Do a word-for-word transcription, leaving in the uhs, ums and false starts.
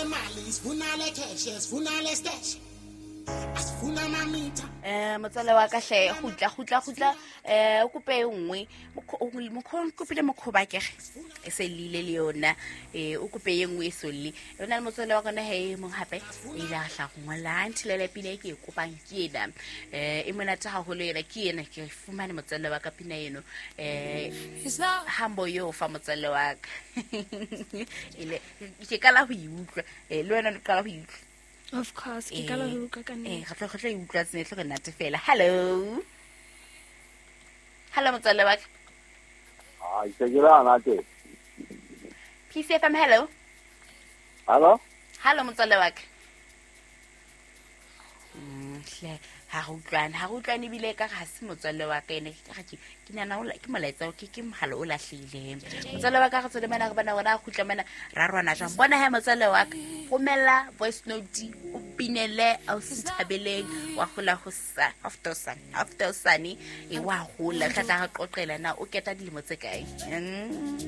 mali, sifuna le cash, sifuna le stash. Asifuna mamita. Eh motswala wa ka hle gutla gutla gutla eh o kope nngwe mo khon kopile mo khoba ke e se lile le yona eh o kope nngwe e solli yona le motswala wa kana he mo hape e la hla go ngola nthilele pina ke kopang ke ena eh e mona tsa go le yena ke ena ke fumane motswala wa ka pina eno eh hambo yo fa motswala wa ka ile ke kala go iutlwa eh le wena le kala go iutlwa. Of course, ke kala ho ka kana. Eh, ga tlo tlo utlwa tsene tlo nna te fela. Hello. Hello motswalle wa ka. Ah, ke gela na te. P C F M hello. Hello? Hello motswalle wa ka. Mm, hle ha go utlwana, ha go utlwane bile ka ga se motswalle wa ka ene ke ga ke ke nana o ke molaetsa o ke ke mogala o lahlile. Motswalle wa ka ga tsole mana ga bana gona go tlwa mana ra rwana jang. Bona he motswalle wa ka. Romela voice note o pinele a o sithabeleng wa gola go sa after sun after sunny e wa gola tla tla ga qoqela na o keta dilemo tse kae.